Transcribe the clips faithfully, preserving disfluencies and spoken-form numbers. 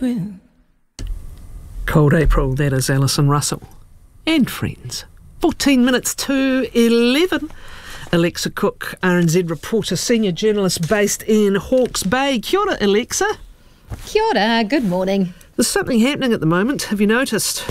open. Cold April, that is Alison Russell. And friends. fourteen minutes to eleven. Alexa Cook, R N Z reporter, senior journalist based in Hawke's Bay. Kia ora, Alexa. Kia ora, good morning. There's something happening at the moment, have you noticed?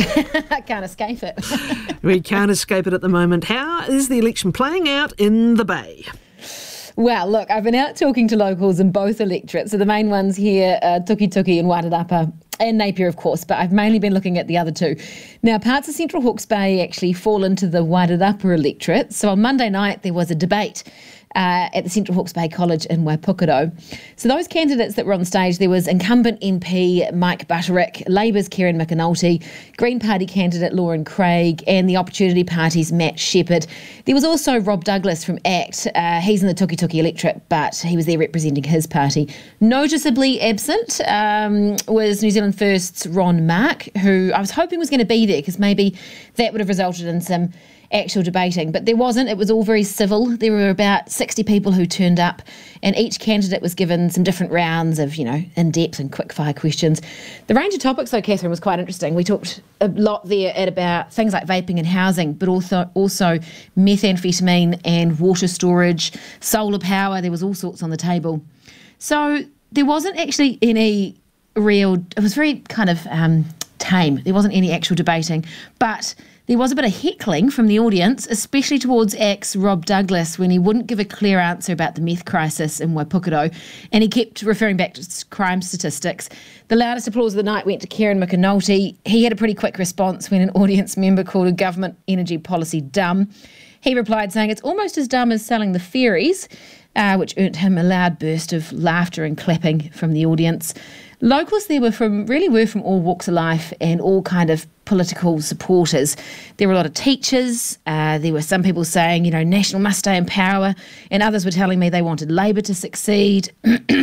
I can't escape it. We can't escape it at the moment. How is the election playing out in the Bay? Well, look, I've been out talking to locals in both electorates. So the main ones here are Tukituki and Wairarapa, and Napier, of course, but I've mainly been looking at the other two. Now, parts of Central Hawke's Bay actually fall into the Wairarapa electorate. So on Monday night, there was a debate Uh, at the Central Hawke's Bay College in Waipukaro. So those candidates that were on stage, there was incumbent M P Mike Butterick, Labour's Kieran McAnulty, Green Party candidate Lauren Craig, and the Opportunity Party's Matt Shepherd. There was also Rob Douglas from ACT. Uh, he's in the Tukituki electorate, but he was there representing his party. Noticeably absent um, was New Zealand First's Ron Mark, who I was hoping was going to be there because maybe that would have resulted in some actual debating, but there wasn't. It was all very civil. There were about sixty people who turned up, and each candidate was given some different rounds of, you know, in-depth and quick-fire questions. The range of topics, though, Catherine, was quite interesting. We talked a lot there at about things like vaping and housing, but also also methamphetamine and water storage, solar power. There was all sorts on the table. So there wasn't actually any real, it was very kind of um, tame. There wasn't any actual debating, but there was a bit of heckling from the audience, especially towards ACT's Rob Douglas when he wouldn't give a clear answer about the meth crisis in Waipukaro, and he kept referring back to crime statistics. The loudest applause of the night went to Kieran McAnulty. He had a pretty quick response when an audience member called a government energy policy dumb. He replied saying it's almost as dumb as selling the ferries, uh, which earned him a loud burst of laughter and clapping from the audience. Locals there were from really were from all walks of life and all kind of political supporters. There were a lot of teachers. Uh, there were some people saying, you know, National must stay in power, and others were telling me they wanted Labour to succeed.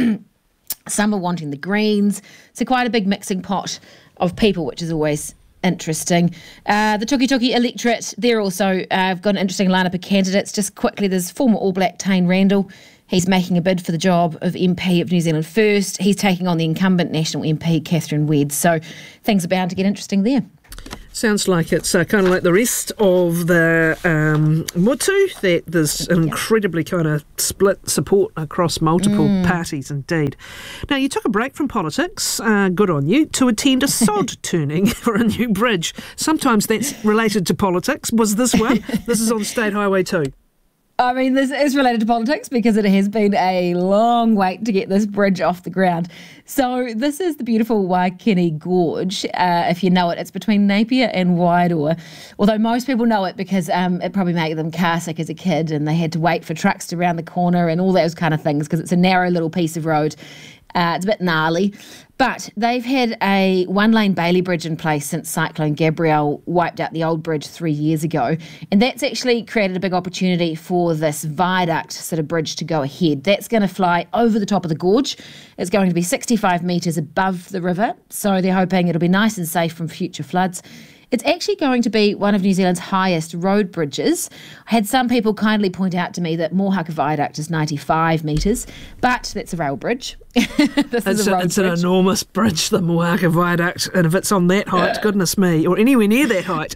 Some were wanting the Greens. So quite a big mixing pot of people, which is always interesting. Uh, the Tukituki electorate, they're also uh, got an interesting lineup of candidates. Just quickly, there's former All Black Tane Randall. He's making a bid for the job of M P of New Zealand First. He's taking on the incumbent National M P, Catherine Wedd. So things are bound to get interesting there. Sounds like it's uh, kind of like the rest of the um, Mutu, that there's an incredibly kind of split support across multiple mm. parties indeed. Now, you took a break from politics, uh, good on you, to attend a sod turning for a new bridge. Sometimes that's related to politics. Was this one? This is on State Highway two. I mean, this is related to politics because it has been a long wait to get this bridge off the ground. So this is the beautiful Waikini Gorge. Uh, if you know it, it's between Napier and Wairoa. Although most people know it because um, it probably made them car sick as a kid and they had to wait for trucks to round the corner and all those kind of things because it's a narrow little piece of road. Uh, it's a bit gnarly. But they've had a one-lane Bailey Bridge in place since Cyclone Gabrielle wiped out the old bridge three years ago. And that's actually created a big opportunity for this viaduct sort of bridge to go ahead. That's going to fly over the top of the gorge. It's going to be sixty-five metres above the river. So they're hoping it'll be nice and safe from future floods. It's actually going to be one of New Zealand's highest road bridges. I had some people kindly point out to me that Mohaka Viaduct is ninety-five metres, but that's a rail bridge. this it's is a road a, it's bridge. an enormous bridge, the Mohaka Viaduct, and if it's on that height, uh, goodness me, or anywhere near that height.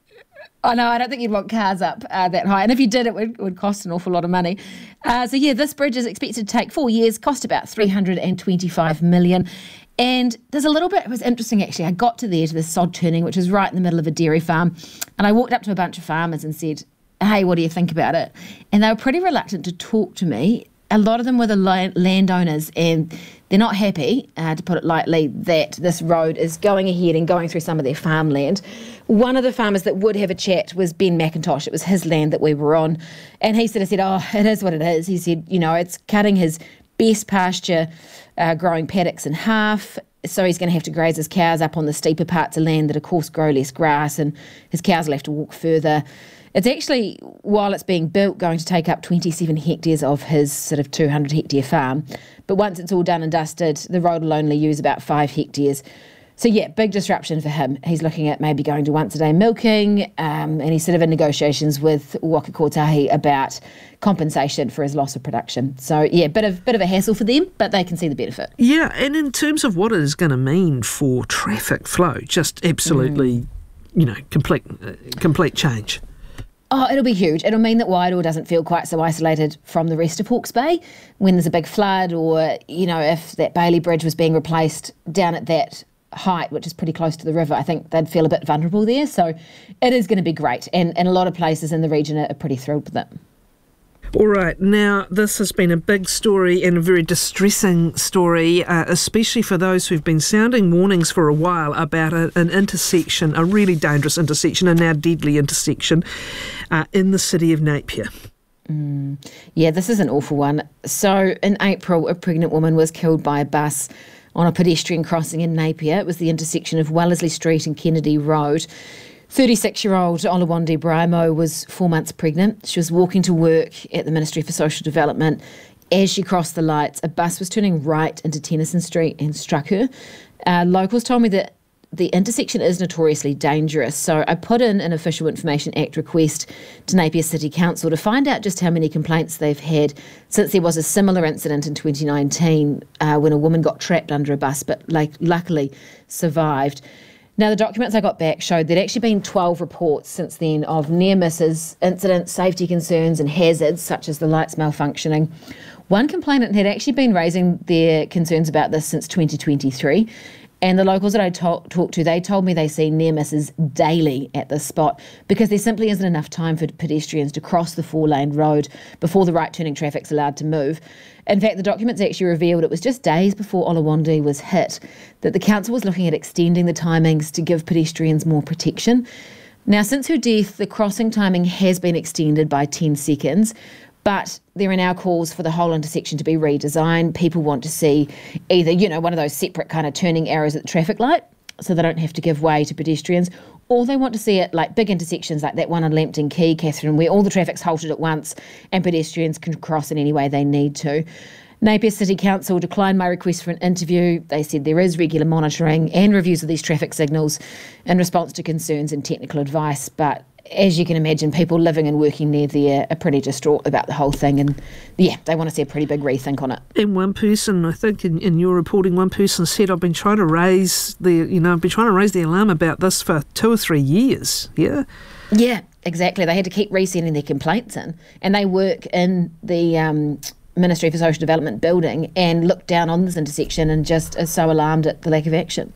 I know, I don't think you'd want cars up uh, that high. And if you did, it would, it would cost an awful lot of money. Uh, so, yeah, this bridge is expected to take four years, cost about three hundred twenty-five million dollars. And there's a little bit, it was interesting actually, I got to there to the sod turning, which is right in the middle of a dairy farm, and I walked up to a bunch of farmers and said, hey, what do you think about it? And they were pretty reluctant to talk to me. A lot of them were the landowners, and they're not happy, uh, to put it lightly, that this road is going ahead and going through some of their farmland. One of the farmers that would have a chat was Ben McIntosh. It was his land that we were on, and he sort of said, oh, it is what it is. He said, you know, it's cutting his best pasture uh, growing paddocks in half, so he's going to have to graze his cows up on the steeper parts of land that of course grow less grass, and his cows will have to walk further. It's actually, while it's being built, going to take up twenty-seven hectares of his sort of two hundred hectare farm, but once it's all done and dusted, the road will only use about five hectares. So, yeah, big disruption for him. He's looking at maybe going to once-a-day milking, um, and he's sort of in negotiations with Waka Kotahi about compensation for his loss of production. So, yeah, bit of bit of a hassle for them, but they can see the benefit. Yeah, and in terms of what it is going to mean for traffic flow, just absolutely, mm. you know, complete uh, complete change. Oh, it'll be huge. It'll mean that Wairoa doesn't feel quite so isolated from the rest of Hawke's Bay when there's a big flood, or, you know, if that Bailey Bridge was being replaced down at that height, which is pretty close to the river. I think they'd feel a bit vulnerable there. So it is going to be great. And, and a lot of places in the region are pretty thrilled with it. All right. Now, this has been a big story and a very distressing story, uh, especially for those who've been sounding warnings for a while about a, an intersection, a really dangerous intersection, a now deadly intersection uh, in the city of Napier. Mm. Yeah, this is an awful one. So in April, a pregnant woman was killed by a bus on a pedestrian crossing in Napier. It was the intersection of Wellesley Street and Kennedy Road. thirty-six-year-old Olawande Brimo was four months pregnant. She was walking to work at the Ministry for Social Development. As she crossed the lights, a bus was turning right into Tennyson Street and struck her. Uh, locals told me that the intersection is notoriously dangerous, so I put in an Official Information Act request to Napier City Council to find out just how many complaints they've had since there was a similar incident in twenty nineteen uh, when a woman got trapped under a bus but like luckily survived. Now, the documents I got back showed there'd actually been twelve reports since then of near misses, incidents, safety concerns and hazards such as the lights malfunctioning. One complainant had actually been raising their concerns about this since twenty twenty-three. And the locals that I talk, talked to, they told me they see near misses daily at this spot because there simply isn't enough time for pedestrians to cross the four-lane road before the right-turning traffic's allowed to move. In fact, the documents actually revealed it was just days before Olawande was hit that the council was looking at extending the timings to give pedestrians more protection. Now, since her death, the crossing timing has been extended by ten seconds, but there are now calls for the whole intersection to be redesigned. People want to see either, you know, one of those separate kind of turning arrows at the traffic light so they don't have to give way to pedestrians, or they want to see it like big intersections like that one on Lambton Quay, Catherine, where all the traffic's halted at once and pedestrians can cross in any way they need to. Napier City Council declined my request for an interview. They said there is regular monitoring and reviews of these traffic signals in response to concerns and technical advice, but as you can imagine, people living and working near there are pretty distraught about the whole thing, and yeah, they want to see a pretty big rethink on it. And one person, I think in, in your reporting, one person said, I've been trying to raise the, you know, I've been trying to raise the alarm about this for two or three years, yeah? Yeah, exactly. They had to keep resending their complaints in, and they work in the um, Ministry for Social Development building and look down on this intersection and just are so alarmed at the lack of action.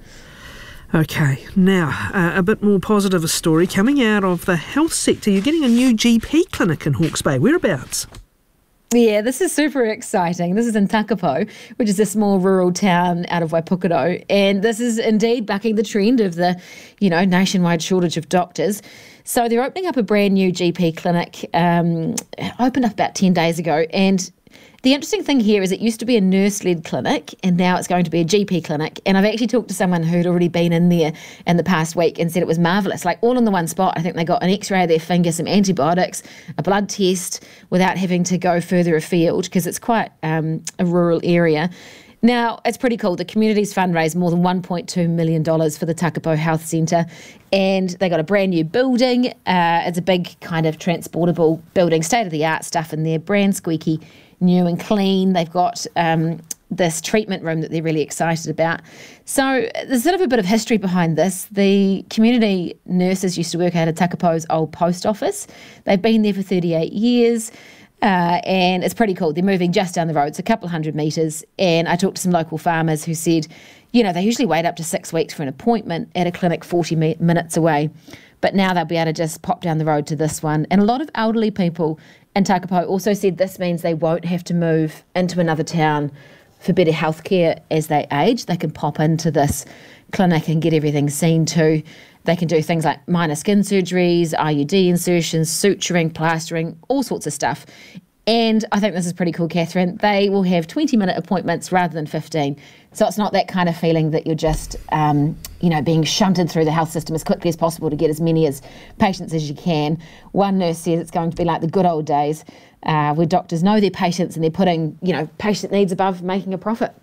Okay, now uh, a bit more positive a story coming out of the health sector. You're getting a new G P clinic in Hawke's Bay. Whereabouts? Yeah, this is super exciting. This is in Takapo, which is a small rural town out of Waipukurau. And this is indeed bucking the trend of the, you know, nationwide shortage of doctors. So they're opening up a brand new G P clinic, um, opened up about ten days ago. And the interesting thing here is it used to be a nurse-led clinic and now it's going to be a G P clinic. And I've actually talked to someone who'd already been in there in the past week and said it was marvellous, like all in the one spot. I think they got an x-ray of their finger, some antibiotics, a blood test without having to go further afield because it's quite um, a rural area. Now, it's pretty cool. The community's fundraised more than one point two million dollars for the Takapo Health Centre, and they got a brand new building. Uh, it's a big kind of transportable building, state-of-the-art stuff in there, brand squeaky, new and clean. They've got um, this treatment room that they're really excited about. So there's sort of a bit of history behind this. The community nurses used to work out of Takapo's old post office. They've been there for thirty-eight years. Uh, and it's pretty cool. They're moving just down the road. It's a couple of hundred metres. And I talked to some local farmers who said, you know, they usually wait up to six weeks for an appointment at a clinic forty minutes away. But now they'll be able to just pop down the road to this one. And a lot of elderly people in Takapo also said this means they won't have to move into another town for better healthcare as they age. They can pop into this clinic and get everything seen to. They can do things like minor skin surgeries, I U D insertions, suturing, plastering, all sorts of stuff. And I think this is pretty cool, Catherine. They will have twenty-minute appointments rather than fifteen. So it's not that kind of feeling that you're just, um, you know, being shunted through the health system as quickly as possible to get as many as patients as you can. One nurse says it's going to be like the good old days uh, where doctors know their patients and they're putting, you know, patient needs above making a profit.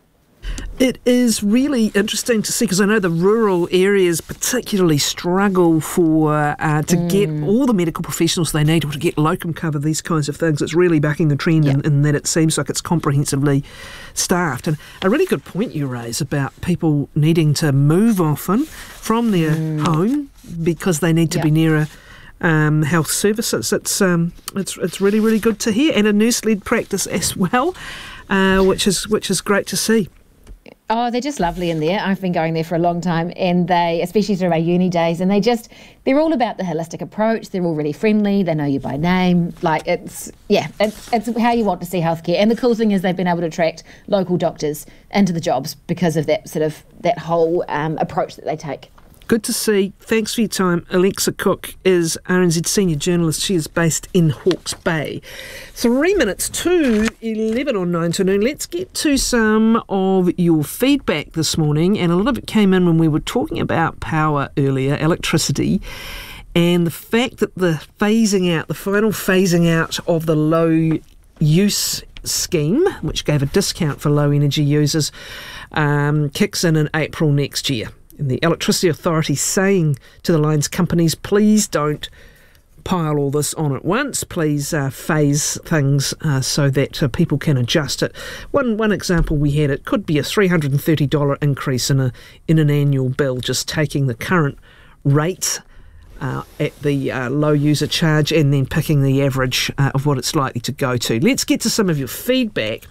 It is really interesting to see, because I know the rural areas particularly struggle for uh, to mm. get all the medical professionals they need, or to get locum cover, these kinds of things. It's really backing the trend yep. in, in that it seems like it's comprehensively staffed. And a really good point you raise about people needing to move often from their mm. home because they need to yep. be nearer Um, health services. It's um, it's it's really really good to hear, and a nurse-led practice as well, uh, which is which is great to see. Oh, they're just lovely in there. I've been going there for a long time, and they, especially through our uni days, and they just, they're all about the holistic approach. They're all really friendly. They know you by name. Like, it's, yeah, it's, it's how you want to see healthcare. And the cool thing is they've been able to attract local doctors into the jobs because of that sort of, that whole um, approach that they take. Good to see. Thanks for your time. Alexa Cook is R N Z senior journalist. She is based in Hawke's Bay. Three minutes to eleven on nine to noon. Let's get to some of your feedback this morning. And a lot of it came in when we were talking about power earlier, electricity, and the fact that the phasing out, the final phasing out of the low use scheme, which gave a discount for low energy users, um, kicks in in April next year. And the Electricity Authority saying to the lines companies, please don't pile all this on at once. Please uh, phase things uh, so that uh, people can adjust it. One one example we had, it could be a three hundred thirty dollars increase in a in an annual bill, just taking the current rate uh, at the uh, low user charge and then picking the average uh, of what it's likely to go to. Let's get to some of your feedback.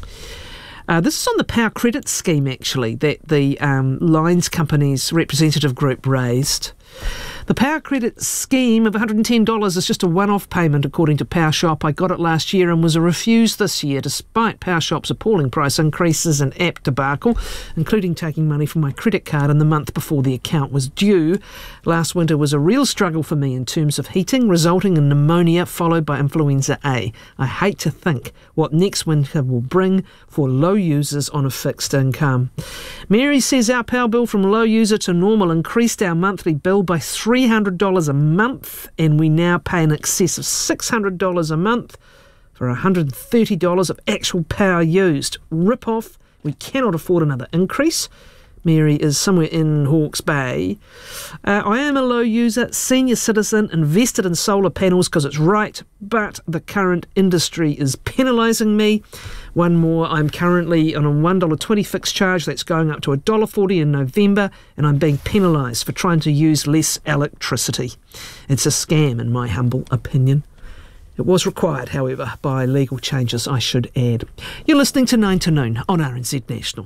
Uh, this is on the power credit scheme, actually, that the um, lines companies representative group raised. The power credit scheme of one hundred ten dollars is just a one-off payment, according to PowerShop. I got it last year and was refused this year, despite PowerShop's appalling price increases and app debacle, including taking money from my credit card in the month before the account was due. Last winter was a real struggle for me in terms of heating, resulting in pneumonia followed by influenza A. I hate to think what next winter will bring for low users on a fixed income. Mary says our power bill from low user to normal increased our monthly bill by three hundred dollars a month, and we now pay in excess of six hundred dollars a month for one hundred thirty dollars of actual power used. Rip off. We cannot afford another increase. Mary is somewhere in Hawke's Bay. Uh, I am a low user, senior citizen, invested in solar panels because it's right, but the current industry is penalising me. One more, I'm currently on a one dollar twenty fixed charge that's going up to one dollar forty in November, and I'm being penalised for trying to use less electricity. It's a scam, in my humble opinion. It was required, however, by legal changes, I should add. You're listening to nine to noon on R N Z National.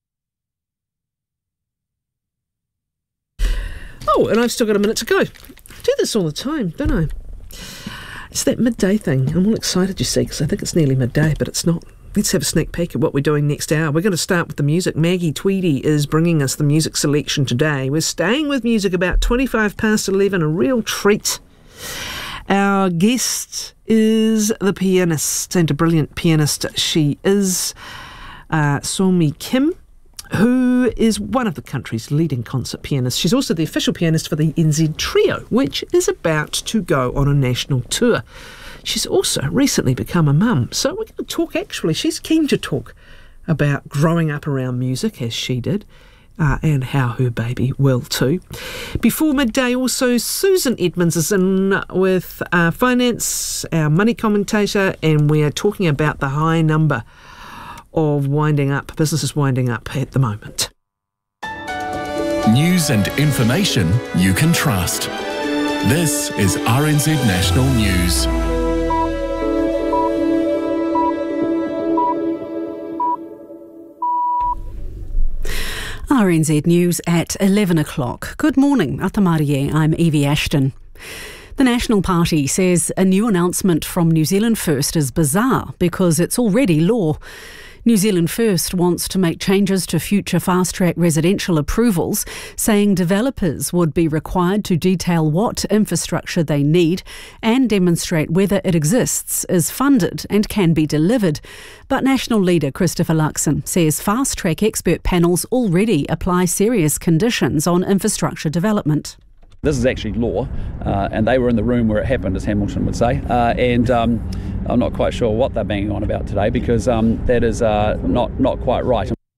Oh, and I've still got a minute to go. I do this all the time, don't I? It's that midday thing. I'm all excited, you see, because I think it's nearly midday, but it's not. Let's have a sneak peek at what we're doing next hour. We're going to start with the music. Maggie Tweedy is bringing us the music selection today. We're staying with music about twenty-five past eleven, a real treat. Our guest is the pianist, and a brilliant pianist she is, uh, Somi Kim, who is one of the country's leading concert pianists. She's also the official pianist for the N Z Trio, which is about to go on a national tour. She's also recently become a mum, so we're going to talk, actually, she's keen to talk about growing up around music, as she did, uh, and how her baby will too. Before midday, also, Susan Edmonds is in with uh, finance, our money commentator, and we are talking about the high number of winding up, businesses winding up at the moment. News and information you can trust. This is R N Z National News. R N Z News at eleven o'clock. Good morning, Atamarie. I'm Evie Ashton. The National Party says a new announcement from New Zealand First is bizarre because it's already law. New Zealand First wants to make changes to future fast-track residential approvals, saying developers would be required to detail what infrastructure they need and demonstrate whether it exists, is funded and can be delivered. But National leader Christopher Luxon says fast-track expert panels already apply serious conditions on infrastructure development. This is actually law, uh, and they were in the room where it happened, as Hamilton would say, uh, and um, I'm not quite sure what they're banging on about today because um, that is uh, not, not quite right.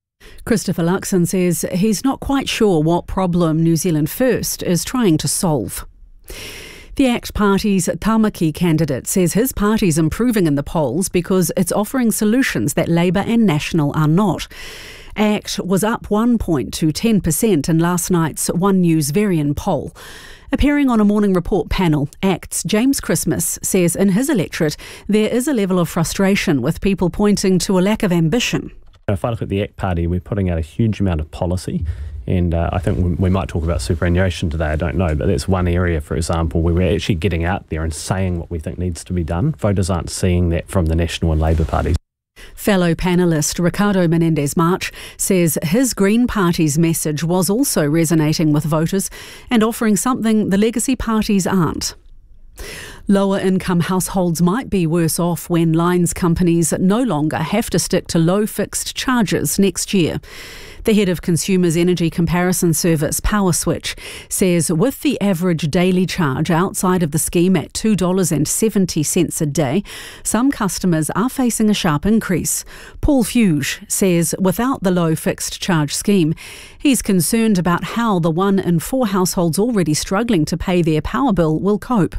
Christopher Luxon says he's not quite sure what problem New Zealand First is trying to solve. The ACT Party's Tamaki candidate says his party's improving in the polls because it's offering solutions that Labour and National are not. ACT was up one point to ten percent in last night's One News Varian poll. Appearing on a Morning Report panel, ACT's James Christmas says in his electorate there is a level of frustration with people pointing to a lack of ambition. If I look at the ACT Party, we're putting out a huge amount of policy, and uh, I think we, we might talk about superannuation today, I don't know, but that's one area, for example, where we're actually getting out there and saying what we think needs to be done. Voters aren't seeing that from the National and Labour parties. Fellow panellist Ricardo Menendez-March says his Green Party's message was also resonating with voters and offering something the legacy parties aren't. Lower income households might be worse off when lines companies no longer have to stick to low fixed charges next year. The head of Consumers Energy Comparison Service, PowerSwitch, says with the average daily charge outside of the scheme at two dollars seventy a day, some customers are facing a sharp increase. Paul Fuge says without the low fixed charge scheme, he's concerned about how the one in four households already struggling to pay their power bill will cope.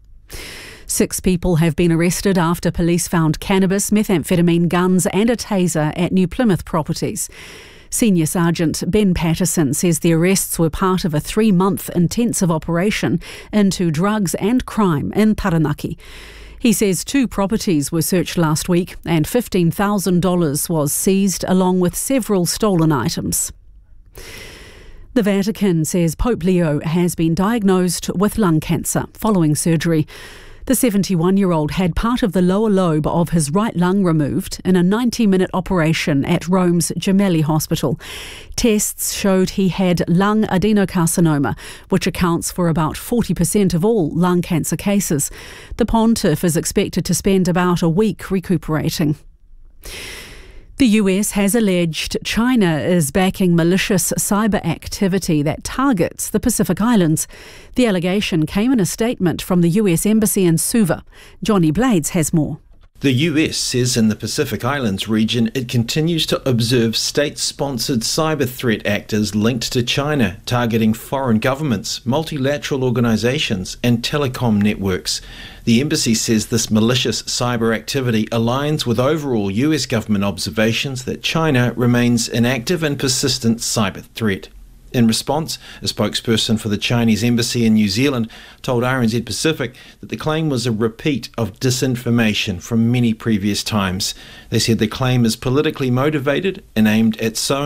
Six people have been arrested after police found cannabis, methamphetamine, guns and a taser at New Plymouth properties. Senior Sergeant Ben Patterson says the arrests were part of a three-month intensive operation into drugs and crime in Taranaki. He says two properties were searched last week and fifteen thousand dollars was seized along with several stolen items. The Vatican says Pope Leo has been diagnosed with lung cancer following surgery. The seventy-one-year-old had part of the lower lobe of his right lung removed in a ninety-minute operation at Rome's Gemelli Hospital. Tests showed he had lung adenocarcinoma, which accounts for about forty percent of all lung cancer cases. The pontiff is expected to spend about a week recuperating. The U S has alleged China is backing malicious cyber activity that targets the Pacific Islands. The allegation came in a statement from the U S Embassy in Suva. Johnny Blades has more. The U S says in the Pacific Islands region it continues to observe state-sponsored cyber threat actors linked to China, targeting foreign governments, multilateral organisations and telecom networks. The embassy says this malicious cyber activity aligns with overall U S government observations that China remains an active and persistent cyber threat. In response, a spokesperson for the Chinese embassy in New Zealand told R N Z Pacific that the claim was a repeat of disinformation from many previous times. They said the claim is politically motivated and aimed at sowing